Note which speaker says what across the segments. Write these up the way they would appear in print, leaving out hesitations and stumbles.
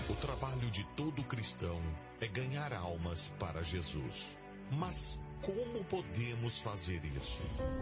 Speaker 1: O trabalho de todo cristão é ganhar almas para Jesus. Mas como podemos fazer isso?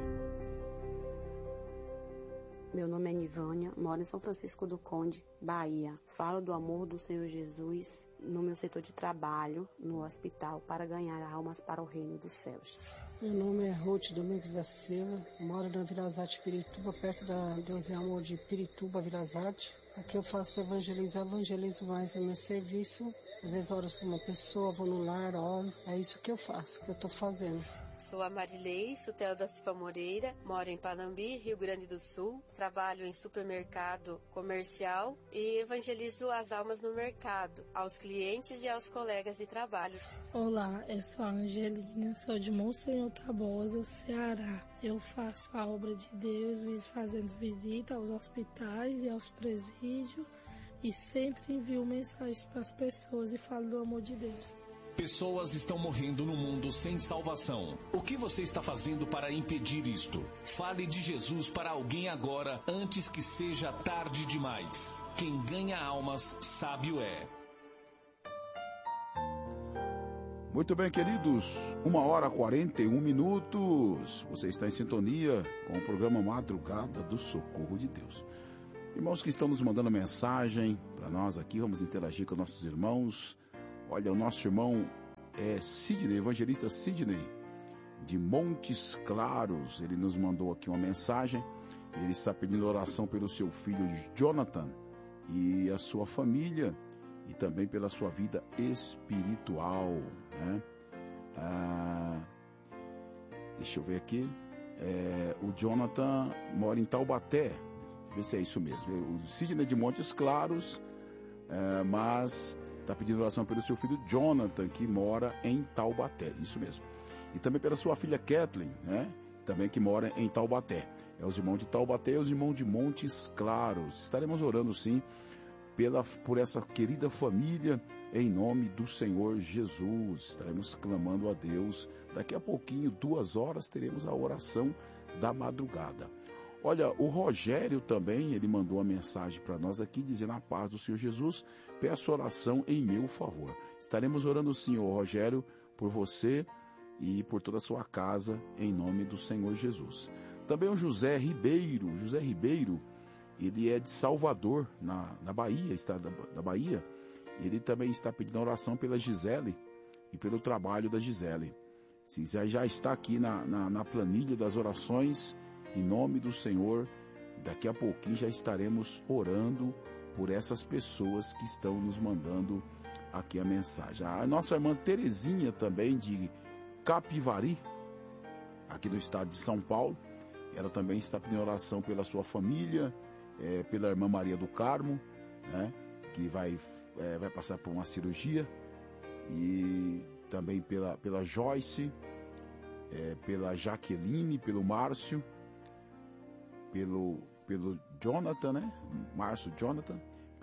Speaker 2: Meu nome é Nivânia, moro em São Francisco do Conde, Bahia. Falo do amor do Senhor Jesus no meu setor de trabalho, no hospital, para ganhar almas para o reino dos céus.
Speaker 3: Meu nome é Ruth Domingos da Silva, moro na Virazate, Pirituba, perto da Deus e Amor de Pirituba, Virazate. O que eu faço para evangelizar, evangelizo mais no meu serviço. Às vezes oro para uma pessoa, vou no lar, oro. É isso que eu faço, que eu estou fazendo.
Speaker 4: Sou a Marilei Sutela da Silva Moreira, moro em Panambi, Rio Grande do Sul, trabalho em supermercado comercial e evangelizo as almas no mercado, aos clientes e aos colegas de trabalho.
Speaker 5: Olá, eu sou a Angelina, sou de Monsenhor Tabosa, Ceará. Eu faço a obra de Deus, fazendo visita aos hospitais e aos presídios e sempre envio mensagens para as pessoas e falo do amor de Deus.
Speaker 6: Pessoas estão morrendo no mundo sem salvação. O que você está fazendo para impedir isto? Fale de Jesus para alguém agora, antes que seja tarde demais. Quem ganha almas, sábio é.
Speaker 7: Muito bem, queridos. 1h41. Você está em sintonia com o programa Madrugada do Socorro de Deus. Irmãos que estão nos mandando mensagem para nós aqui, vamos interagir com nossos irmãos. Olha, o nosso irmão é Sidney, evangelista Sidney, de Montes Claros. Ele nos mandou aqui uma mensagem. Ele está pedindo oração pelo seu filho Jonathan e a sua família e também pela sua vida espiritual, né? Deixa eu ver aqui. O Jonathan mora em Taubaté. Vê se é isso mesmo. O Sidney de Montes Claros, mas está pedindo oração pelo seu filho Jonathan, que mora em Taubaté, isso mesmo. E também pela sua filha Kathleen, né? Também que mora em Taubaté. É os irmãos de Taubaté e os irmãos de Montes Claros. Estaremos orando sim por essa querida família, em nome do Senhor Jesus. Estaremos clamando a Deus. Daqui a pouquinho, 2 horas, teremos a oração da madrugada. Olha, o Rogério também, ele mandou uma mensagem para nós aqui, dizendo: a paz do Senhor Jesus, peço oração em meu favor. Estaremos orando sim, ô Rogério, por você e por toda a sua casa, em nome do Senhor Jesus. Também o José Ribeiro, ele é de Salvador, na Bahia, estado da Bahia. Ele também está pedindo oração pela Gisele e pelo trabalho da Gisele. Se já está aqui na planilha das orações, em nome do Senhor, daqui a pouquinho já estaremos orando por essas pessoas que estão nos mandando aqui a mensagem. A nossa irmã Terezinha também, de Capivari, aqui do estado de São Paulo, ela também está pedindo oração pela sua família, pela irmã Maria do Carmo, né, que vai passar por uma cirurgia, e também pela Joyce, pela Jaqueline, pelo Márcio, pelo Jonathan, né? Márcio Jonathan,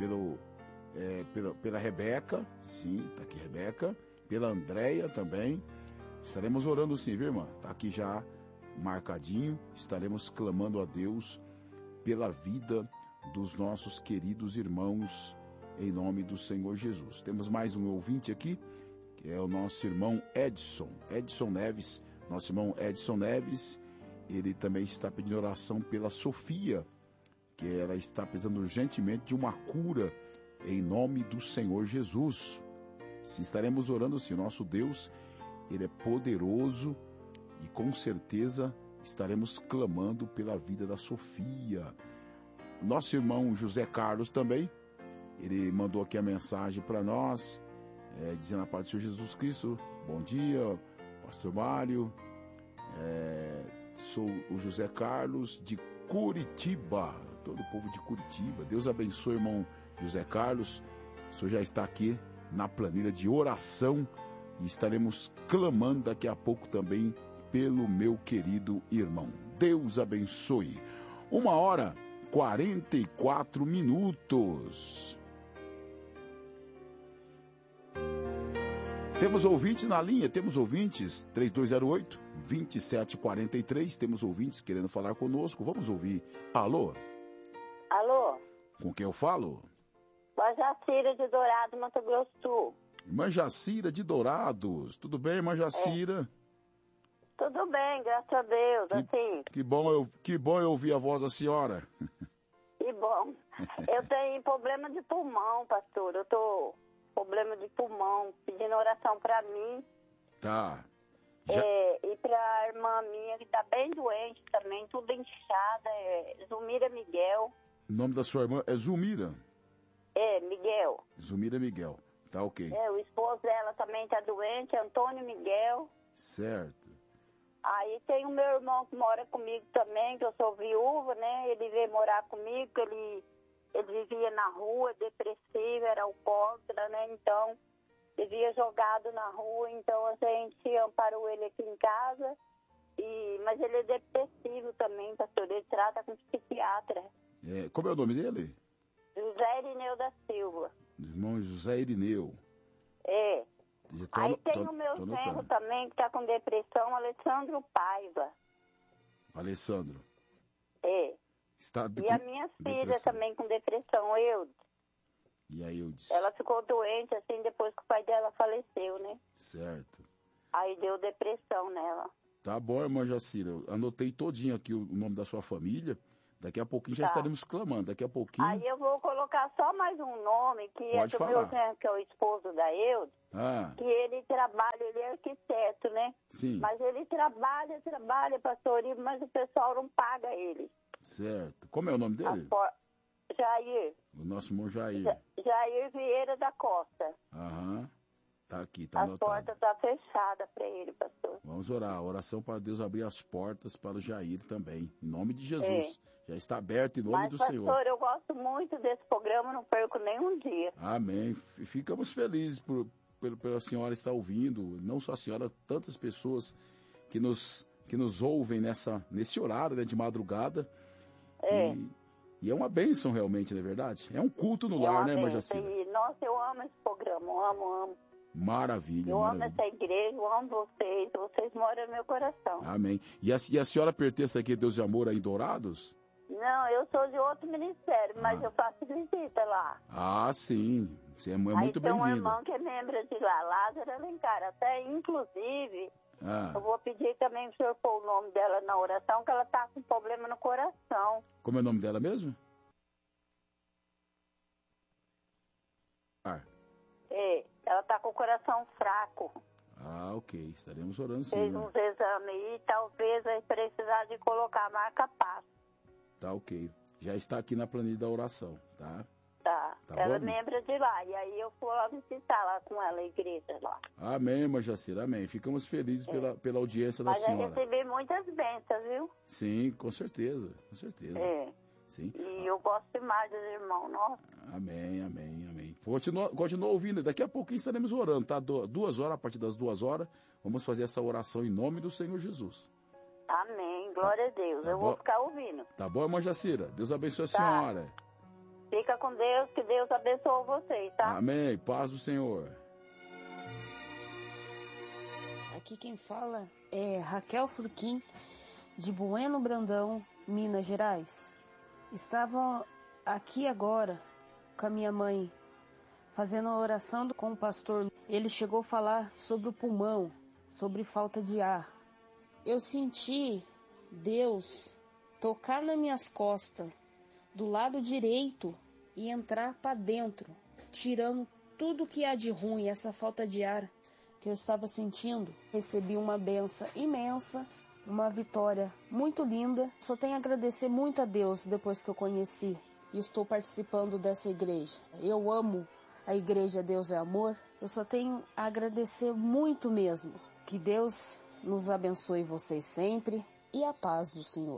Speaker 7: pela Rebeca, sim, tá aqui Rebeca, pela Andréia também. Estaremos orando sim, viu, irmã? Tá aqui já marcadinho. Estaremos clamando a Deus pela vida dos nossos queridos irmãos, em nome do Senhor Jesus. Temos mais um ouvinte aqui, que é o nosso irmão Edson Neves. Nosso irmão Edson Neves, ele também está pedindo oração pela Sofia, que ela está precisando urgentemente de uma cura, em nome do Senhor Jesus. Se estaremos orando, sim, nosso Deus, ele é poderoso, e com certeza estaremos clamando pela vida da Sofia. Nosso irmão José Carlos também, ele mandou aqui a mensagem para nós, dizendo: a paz do Senhor Jesus Cristo, bom dia, pastor Mário, sou o José Carlos de Curitiba, todo o povo de Curitiba. Deus abençoe, irmão José Carlos. O senhor já está aqui na planilha de oração e estaremos clamando daqui a pouco também pelo meu querido irmão. Deus abençoe. 1h44. Temos ouvintes na linha, temos ouvintes, 3208-2743, temos ouvintes querendo falar conosco, vamos ouvir. Alô?
Speaker 8: Alô?
Speaker 7: Com quem eu falo?
Speaker 8: Irmã Jacira de Dourado, Mato Grosso do Sul.
Speaker 7: Irmã Jacira de Dourados. Tudo bem, irmã Jacira?
Speaker 8: Tudo bem, graças a Deus,
Speaker 7: Que bom eu ouvir a voz da senhora.
Speaker 8: Que bom. Eu tenho problema de pulmão, pastor. Eu tô com problema de pulmão, pedindo oração para mim.
Speaker 7: Tá.
Speaker 8: E para a irmã minha, que tá bem doente também, tudo inchada, Zulmira Miguel.
Speaker 7: O nome da sua irmã é Zulmira?
Speaker 8: Miguel.
Speaker 7: Zulmira Miguel. Tá ok.
Speaker 8: O esposo dela também tá doente, Antônio Miguel.
Speaker 7: Certo.
Speaker 8: Aí tem o meu irmão que mora comigo também, que eu sou viúva, né? Ele veio morar comigo, ele vivia na rua, depressivo, era alcoólatra, né? Então, vivia jogado na rua, então a gente amparou ele aqui em casa. Mas ele é depressivo também, pastor, ele trata com psiquiatra.
Speaker 7: Como é o nome dele?
Speaker 8: José Irineu da Silva.
Speaker 7: Irmão José Irineu.
Speaker 8: Aí tem o meu genro também, que está com depressão, Alessandro Paiva.
Speaker 7: Alessandro.
Speaker 8: E a minha filha também com depressão, Eudes.
Speaker 7: E a Eudes?
Speaker 8: Ela ficou doente, assim, depois que o pai dela faleceu, né?
Speaker 7: Certo.
Speaker 8: Aí deu depressão nela.
Speaker 7: Tá bom, irmã Jacira. Eu anotei todinho aqui o nome da sua família. Daqui a pouquinho já estaremos clamando. Daqui a pouquinho...
Speaker 8: Aí eu vou colocar só mais um nome, que
Speaker 7: Pode
Speaker 8: é do
Speaker 7: falar.
Speaker 8: meu genro, que é o esposo da Eudes. Que ele trabalha, ele é arquiteto, né?
Speaker 7: Sim.
Speaker 8: Mas ele trabalha, pastor, mas o pessoal não paga ele.
Speaker 7: Certo. Como é o nome dele?
Speaker 8: Jair.
Speaker 7: O nosso irmão Jair.
Speaker 8: Jair Vieira da Costa.
Speaker 7: Aham. Tá aqui, tá anotado.
Speaker 8: A porta está fechada para ele, pastor.
Speaker 7: Vamos orar. Oração para Deus abrir as portas para o Jair também. Em nome de Jesus. Já está aberto em nome do Senhor.
Speaker 8: Pastor, eu gosto muito desse programa, não perco nenhum dia.
Speaker 7: Amém. Ficamos felizes pela senhora estar ouvindo. Não só a senhora, tantas pessoas que nos ouvem nesse horário, né, de madrugada. E é uma bênção realmente, não é verdade? É um culto no lar, né, irmã Jacira?
Speaker 8: Nossa, eu amo esse programa, amo.
Speaker 7: Maravilha,
Speaker 8: eu amo essa igreja, eu amo vocês moram no meu coração.
Speaker 7: Amém. E a senhora pertence aqui a Deus de Amor aí em Dourados?
Speaker 8: Não, eu sou de outro ministério, mas eu faço visita lá.
Speaker 7: Sim, você é muito bem-vinda.
Speaker 8: Aí tem um irmão que é membro de lá, Lázaro Alencar, até inclusive, eu vou pedir também pro senhor pôr o nome dela na oração, que ela tá com problema no coração.
Speaker 7: Como é o nome dela mesmo?
Speaker 8: Ela tá com o coração fraco.
Speaker 7: Ok, estaremos orando sim.
Speaker 8: Fez uns exames e talvez vai precisar de colocar a marca passo.
Speaker 7: Tá ok. Já está aqui na planilha da oração, tá?
Speaker 8: Tá ela é membro de lá. E aí eu fui lá visitar lá com ela, a igreja lá.
Speaker 7: Amém, irmã Jacira, amém. Ficamos felizes pela audiência da senhora.
Speaker 8: Mas eu recebi muitas bênçãos, viu?
Speaker 7: Sim, com certeza. Sim.
Speaker 8: E eu gosto demais dos irmãos, nossa.
Speaker 7: Amém. Continua ouvindo. Daqui a pouquinho estaremos orando, tá? 2 horas, a partir das 2 horas, vamos fazer essa oração em nome do Senhor Jesus.
Speaker 8: Amém. Glória a Deus. Eu vou ficar ouvindo.
Speaker 7: Tá bom, irmã Jacira? Deus abençoe a senhora.
Speaker 8: Fica com Deus, que Deus abençoe vocês, tá?
Speaker 7: Amém. Paz do Senhor.
Speaker 9: Aqui quem fala é Raquel Furquim, de Bueno Brandão, Minas Gerais. Estava aqui agora com a minha mãe, fazendo a oração com o pastor. Ele chegou a falar sobre o pulmão, sobre falta de ar. Eu senti Deus tocar nas minhas costas, do lado direito, e entrar para dentro, tirando tudo que há de ruim, essa falta de ar que eu estava sentindo. Recebi uma bênção imensa, uma vitória muito linda. Só tenho a agradecer muito a Deus depois que eu conheci e estou participando dessa igreja. Eu amo a igreja Deus é Amor. Eu só tenho a agradecer muito mesmo. Que Deus nos abençoe vocês sempre e a paz do Senhor.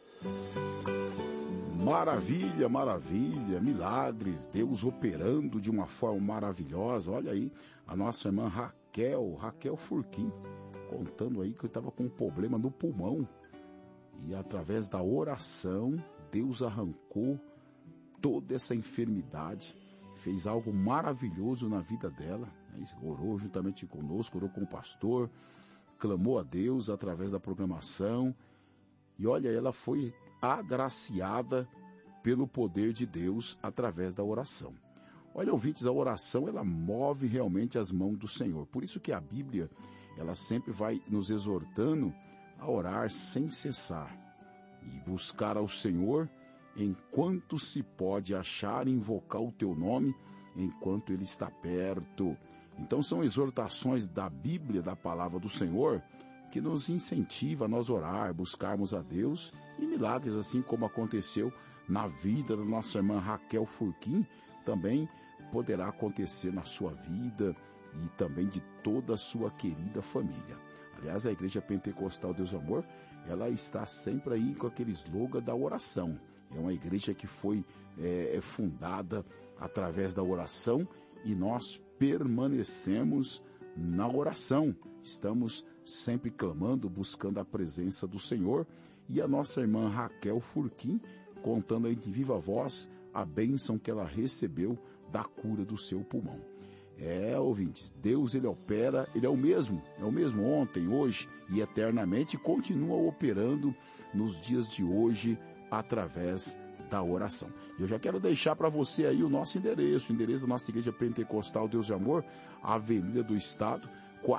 Speaker 7: Maravilha, milagres, Deus operando de uma forma maravilhosa. Olha aí, a nossa irmã Raquel Furquim, contando aí que eu estava com um problema no pulmão. E através da oração, Deus arrancou toda essa enfermidade, fez algo maravilhoso na vida dela. Orou juntamente conosco, orou com o pastor, clamou a Deus através da programação. E olha, ela foi agraciada pelo poder de Deus através da oração. Olha, ouvintes, a oração, ela move realmente as mãos do Senhor. Por isso que a Bíblia, ela sempre vai nos exortando a orar sem cessar e buscar ao Senhor enquanto se pode achar e invocar o teu nome enquanto Ele está perto. Então são exortações da Bíblia, da palavra do Senhor, que nos incentiva a nós orar, buscarmos a Deus, e milagres assim como aconteceu na vida da nossa irmã Raquel Furquim, também poderá acontecer na sua vida e também de toda a sua querida família. Aliás, a Igreja Pentecostal Deus Amor, ela está sempre aí com aquele slogan da oração. É uma igreja que foi fundada através da oração e nós permanecemos na oração. Estamos sempre clamando, buscando a presença do Senhor. E a nossa irmã Raquel Furquim, contando aí de viva voz a bênção que ela recebeu da cura do seu pulmão. Ouvintes, Deus, Ele opera, Ele é o mesmo ontem, hoje e eternamente, continua operando nos dias de hoje através da oração. Eu já quero deixar para você aí o nosso endereço, o endereço da nossa Igreja Pentecostal Deus de Amor, Avenida do Estado,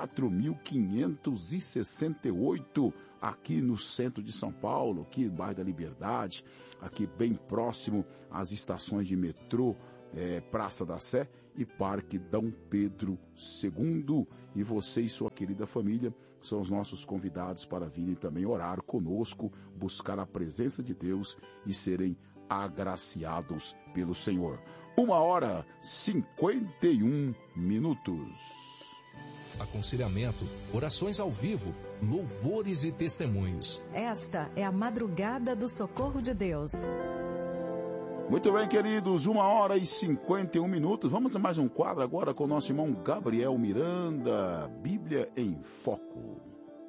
Speaker 7: 4568, aqui no centro de São Paulo, aqui no bairro da Liberdade, aqui bem próximo às estações de metrô, Praça da Sé e Parque Dom Pedro II. E você e sua querida família são os nossos convidados para virem também orar conosco, buscar a presença de Deus e serem agraciados pelo Senhor. 1h51.
Speaker 6: Aconselhamento, orações ao vivo, louvores e testemunhos.
Speaker 10: Esta é a madrugada do socorro de Deus.
Speaker 7: Muito bem, queridos, 1h51. Vamos a mais um quadro agora com o nosso irmão Gabriel Miranda, Bíblia em Foco.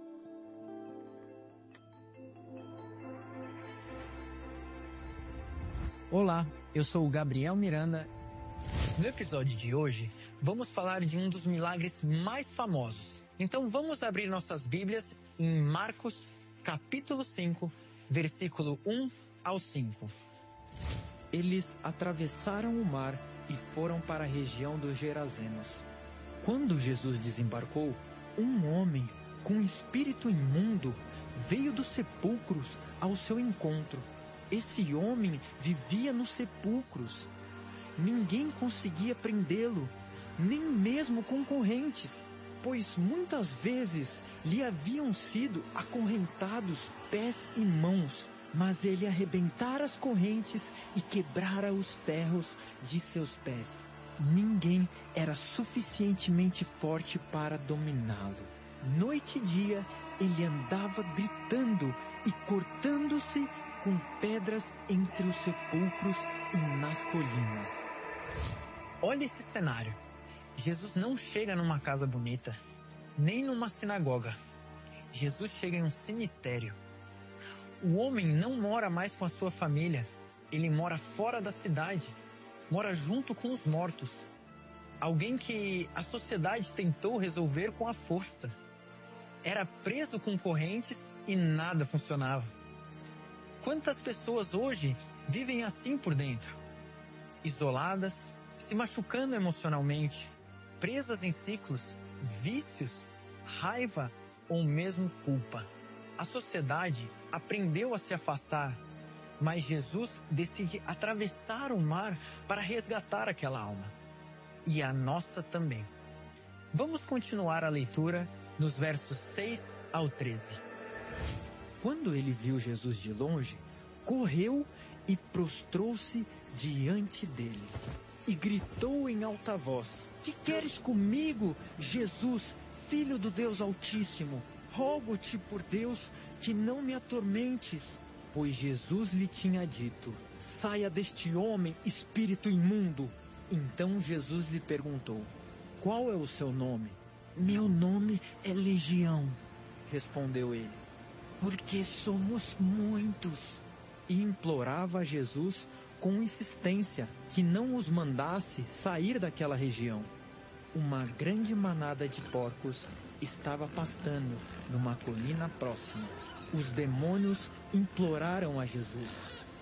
Speaker 11: Olá, eu sou o Gabriel Miranda. No episódio de hoje, vamos falar de um dos milagres mais famosos. Então vamos abrir nossas Bíblias em Marcos, capítulo 5, versículo 1 ao 5.
Speaker 12: Eles atravessaram o mar e foram para a região dos Gerazenos. Quando Jesus desembarcou, um homem com espírito imundo veio dos sepulcros ao seu encontro. Esse homem vivia nos sepulcros. Ninguém conseguia prendê-lo, nem mesmo com correntes, pois muitas vezes lhe haviam sido acorrentados pés e mãos, mas ele arrebentara as correntes e quebrara os ferros de seus pés. Ninguém era suficientemente forte para dominá-lo. Noite e dia, ele andava gritando e cortando-se com pedras entre os sepulcros e nas colinas.
Speaker 11: Olha esse cenário. Jesus não chega numa casa bonita, nem numa sinagoga. Jesus chega em um cemitério. O homem não mora mais com a sua família. Ele mora fora da cidade. Mora junto com os mortos. Alguém que a sociedade tentou resolver com a força. Era preso com correntes e nada funcionava. Quantas pessoas hoje vivem assim por dentro? Isoladas, se machucando emocionalmente, presas em ciclos, vícios, raiva ou mesmo culpa. A sociedade aprendeu a se afastar, mas Jesus decide atravessar o mar para resgatar aquela alma. E a nossa também. Vamos continuar a leitura nos versos 6 ao 13.
Speaker 12: Quando ele viu Jesus de longe, correu e prostrou-se diante dele. E gritou em alta voz: "Que queres comigo, Jesus, Filho do Deus Altíssimo? Rogo-te por Deus que não me atormentes." Pois Jesus lhe tinha dito: "Saia deste homem, espírito imundo." Então Jesus lhe perguntou: "Qual é o seu nome?" "Meu nome é Legião," respondeu ele, "porque somos muitos." E implorava a Jesus com insistência que não os mandasse sair daquela região. Uma grande manada de porcos estava pastando numa colina próxima. Os demônios imploraram a Jesus: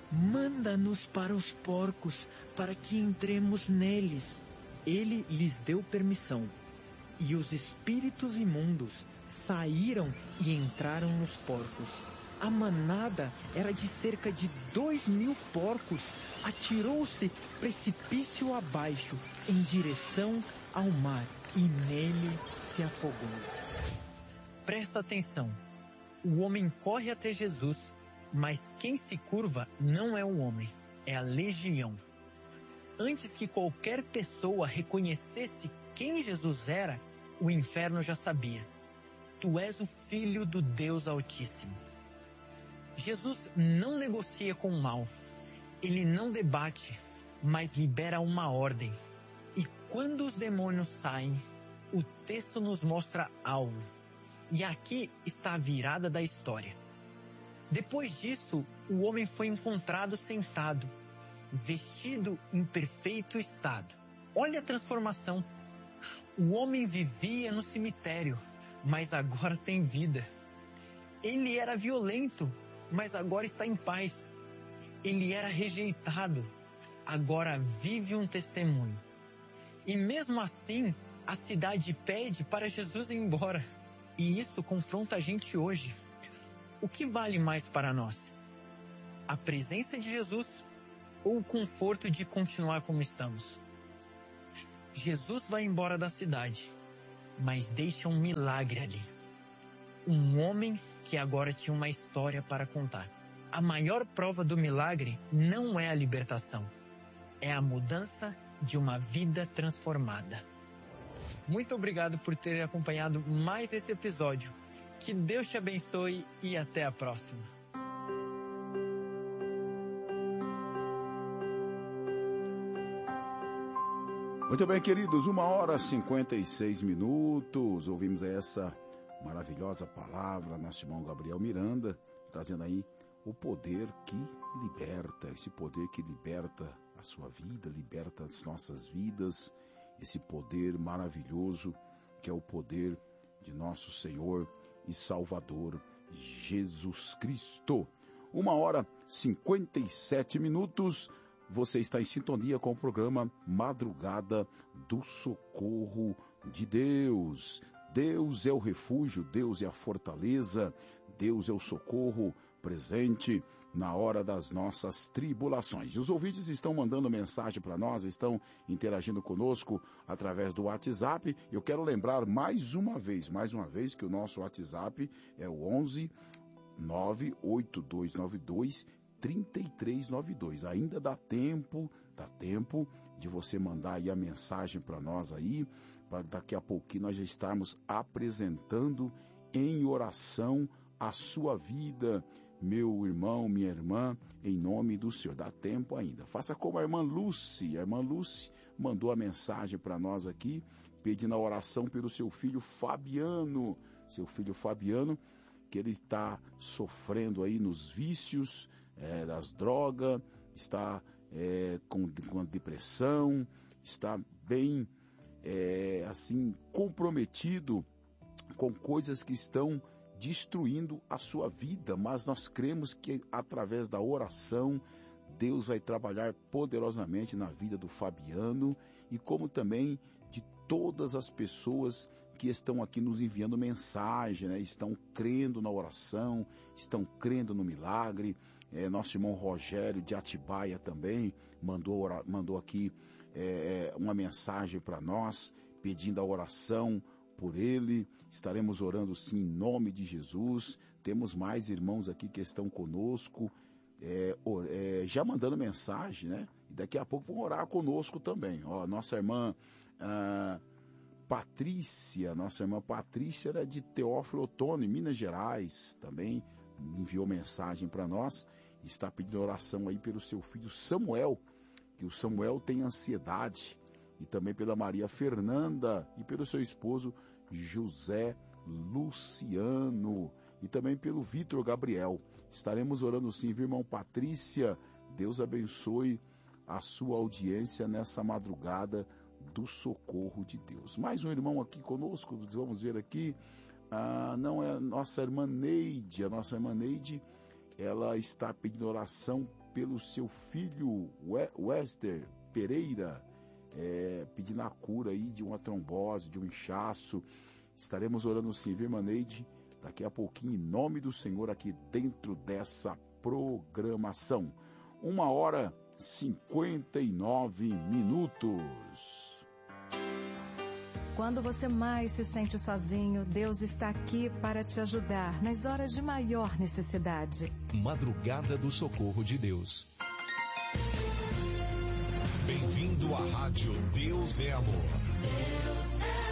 Speaker 12: manda-nos para os porcos, para que entremos neles. Ele lhes deu permissão, e os espíritos imundos saíram e entraram nos porcos. A manada era de cerca de 2.000 porcos. Atirou-se precipício abaixo, em direção ao mar, e nele se afogou.
Speaker 11: Presta atenção. O homem corre até Jesus, mas quem se curva não é o homem, é a legião. Antes que qualquer pessoa reconhecesse quem Jesus era, o inferno já sabia. Tu és o Filho do Deus Altíssimo. Jesus não negocia com o mal. Ele não debate, mas libera uma ordem. E quando os demônios saem, o texto nos mostra algo. E aqui está a virada da história. Depois disso, o homem foi encontrado sentado, vestido em perfeito estado. Olha a transformação. O homem vivia no cemitério, mas agora tem vida. Ele era violento, mas agora está em paz. Ele era rejeitado, agora vive um testemunho. E mesmo assim, a cidade pede para Jesus ir embora. E isso confronta a gente hoje. O que vale mais para nós? A presença de Jesus ou o conforto de continuar como estamos? Jesus vai embora da cidade, mas deixa um milagre ali. Um homem que agora tinha uma história para contar. A maior prova do milagre não é a libertação, é a mudança de uma vida transformada. Muito obrigado por ter acompanhado mais esse episódio. Que Deus te abençoe e até a próxima.
Speaker 7: Muito bem, queridos, 1h56. Ouvimos essa maravilhosa palavra, nosso irmão Gabriel Miranda, trazendo aí o poder que liberta, esse poder que liberta a sua vida, liberta as nossas vidas, esse poder maravilhoso que é o poder de nosso Senhor e Salvador Jesus Cristo. 1h57. Você está em sintonia com o programa Madrugada do Socorro de Deus. Deus é o refúgio, Deus é a fortaleza, Deus é o socorro presente na hora das nossas tribulações. E os ouvintes estão mandando mensagem para nós, estão interagindo conosco através do WhatsApp. Eu quero lembrar mais uma vez que o nosso WhatsApp é o 11 98292 3392. Ainda dá tempo de você mandar aí a mensagem para nós aí, para daqui a pouquinho nós já estarmos apresentando em oração a sua vida, meu irmão, minha irmã, em nome do Senhor. Dá tempo ainda. Faça como a irmã Lúcia. A irmã Lúcia mandou a mensagem para nós aqui, pedindo a oração pelo seu filho Fabiano. Seu filho Fabiano, que ele está sofrendo aí nos vícios das drogas, está com depressão, está bem assim comprometido com coisas que estão destruindo a sua vida, mas nós cremos que através da oração Deus vai trabalhar poderosamente na vida do Fabiano e como também de todas as pessoas que estão aqui nos enviando mensagem, né? Estão crendo na oração, estão crendo no milagre. Nosso irmão Rogério de Atibaia também mandou aqui uma mensagem para nós, pedindo a oração por ele. Estaremos orando sim em nome de Jesus. Temos mais irmãos aqui que estão conosco, já mandando mensagem, né? E daqui a pouco vão orar conosco também. Nossa irmã Patrícia é de Teófilo Otoni, Minas Gerais, também enviou mensagem para nós, está pedindo oração aí pelo seu filho Samuel, que o Samuel tem ansiedade, e também pela Maria Fernanda e pelo seu esposo José Luciano, e também pelo Vitor Gabriel. Estaremos orando sim, viu, irmão Patrícia? Deus abençoe a sua audiência nessa madrugada do socorro de Deus. Mais um irmão aqui conosco, vamos ver aqui. A nossa irmã Neide, ela está pedindo oração pelo seu filho Wester Pereira, pedindo a cura aí de uma trombose, de um inchaço. Estaremos orando sim, viu, irmã Neide? Daqui a pouquinho, em nome do Senhor, aqui dentro dessa programação. 1h59.
Speaker 10: Quando você mais se sente sozinho, Deus está aqui para te ajudar nas horas de maior necessidade.
Speaker 6: Madrugada do Socorro de Deus.
Speaker 1: Bem-vindo à rádio Deus é Amor. Deus é amor.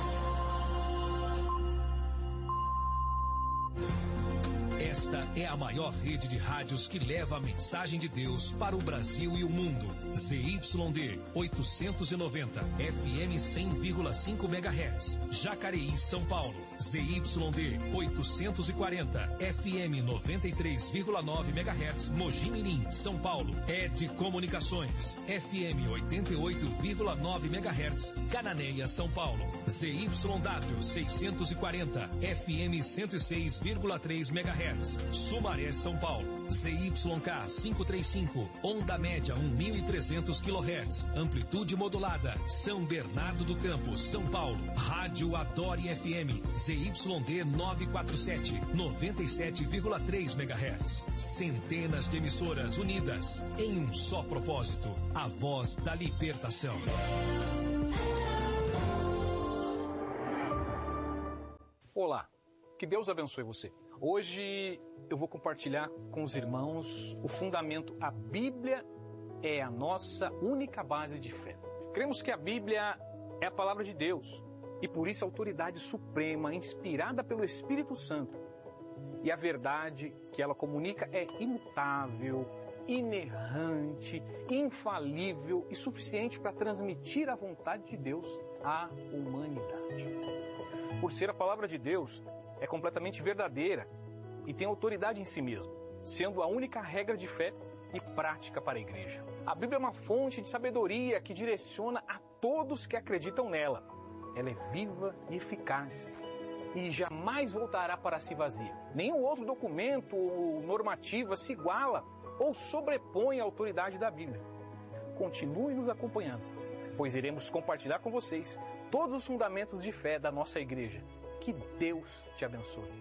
Speaker 6: Esta é a maior rede de rádios que leva a mensagem de Deus para o Brasil e o mundo. ZYD 890, FM 100,5 MHz, Jacareí, São Paulo. ZYD 840, FM 93,9 MHz, Mogi Mirim, São Paulo. ED Comunicações, FM 88,9 MHz, Cananéia, São Paulo. ZYW 640, FM 106,3 MHz. Sumaré, São Paulo. ZYK 535, onda média 1.300 kHz, amplitude modulada, São Bernardo do Campo, São Paulo. Rádio Adore FM, ZYD 947, 97,3 MHz. Centenas de emissoras unidas em um só propósito, a voz da libertação.
Speaker 13: Olá, que Deus abençoe você. Hoje eu vou compartilhar com os irmãos o fundamento: a Bíblia é a nossa única base de fé. Cremos que a Bíblia é a palavra de Deus e por isso a autoridade suprema, inspirada pelo Espírito Santo. E a verdade que ela comunica é imutável, inerrante, infalível e suficiente para transmitir a vontade de Deus à humanidade. Por ser a palavra de Deus, é completamente verdadeira e tem autoridade em si mesma, sendo a única regra de fé e prática para a igreja. A Bíblia é uma fonte de sabedoria que direciona a todos que acreditam nela. Ela é viva e eficaz e jamais voltará para si vazia. Nenhum outro documento ou normativa se iguala ou sobrepõe a autoridade da Bíblia. Continue nos acompanhando, pois iremos compartilhar com vocês todos os fundamentos de fé da nossa igreja. Que Deus te abençoe.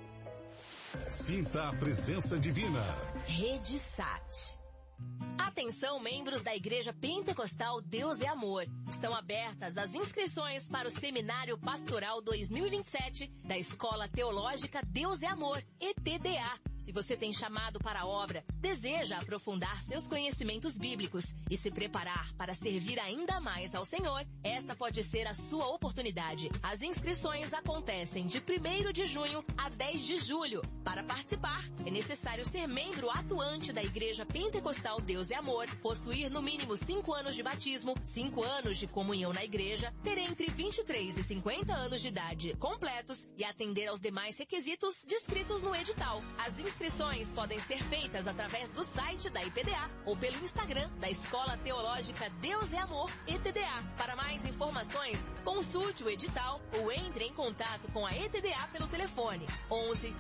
Speaker 1: Sinta a presença divina.
Speaker 14: Rede Sat. Atenção, membros da Igreja Pentecostal Deus é Amor. Estão abertas as inscrições para o Seminário Pastoral 2027 da Escola Teológica Deus é Amor, ETDA. Se você tem chamado para a obra, deseja aprofundar seus conhecimentos bíblicos e se preparar para servir ainda mais ao Senhor, esta pode ser a sua oportunidade. As inscrições acontecem de 1º de junho a 10 de julho. Para participar, é necessário ser membro atuante da Igreja Pentecostal Deus é Amor, possuir no mínimo 5 anos de batismo, 5 anos de comunhão na igreja, ter entre 23 e 50 anos de idade completos e atender aos demais requisitos descritos no edital. As inscrições podem ser feitas através do site da IPDA ou pelo Instagram da Escola Teológica Deus é Amor, ETDA. Para mais informações, consulte o edital ou entre em contato com a ETDA pelo telefone 11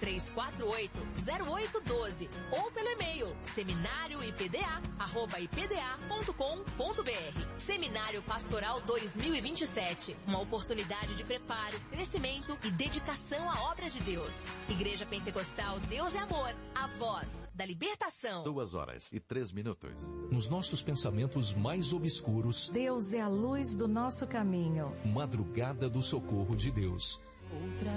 Speaker 14: 3348 0812 ou pelo e-mail seminarioipda@ipda.com.br. Seminário Pastoral 2027, uma oportunidade de preparo, crescimento e dedicação à obra de Deus. Igreja Pentecostal Deus é Amor, a voz da libertação.
Speaker 6: 2h03. Nos nossos pensamentos mais obscuros,
Speaker 10: Deus é a luz do nosso caminho.
Speaker 6: Madrugada do Socorro de Deus.
Speaker 14: Outra